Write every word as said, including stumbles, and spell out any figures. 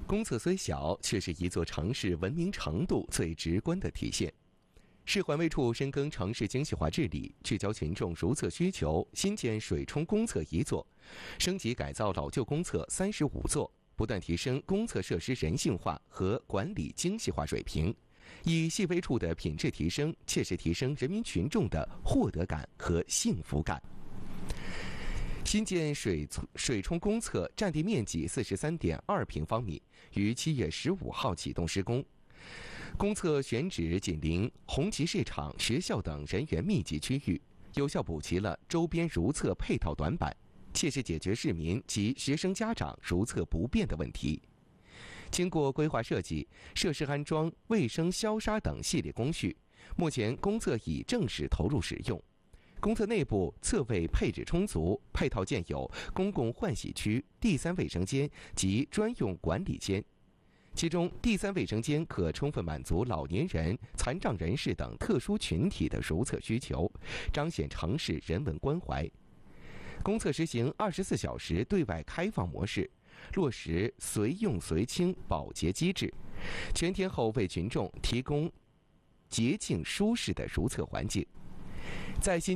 公厕虽小，却是一座城市文明程度最直观的体现。市环卫处深耕城市精细化治理，聚焦群众如厕需求，新建水冲公厕一座，升级改造老旧公厕三十五座，不断提升公厕设施人性化和管理精细化水平，以细微处的品质提升，切实提升人民群众的获得感和幸福感。新建水水冲公厕占地面积四十三点二平方米，于七月十五号启动施工。公厕选址紧邻红旗市场、学校等人员密集区域，有效补齐了周边如厕配套短板，切实解决市民及学生家长如厕不便的问题。经过规划设计，设施安装卫生消杀等系列工序，目前公厕已正式投入使用。公厕内部厕位配置充足，配套建有公共换洗区、第三卫生间及专用管理间。其中，第三卫生间可充分满足老年人、残障人士等特殊群体的如厕需求，彰显城市人文关怀。公厕实行二十四小时对外开放模式，落实随用随清保洁机制，全天候为群众提供洁净舒适的如厕环境。在新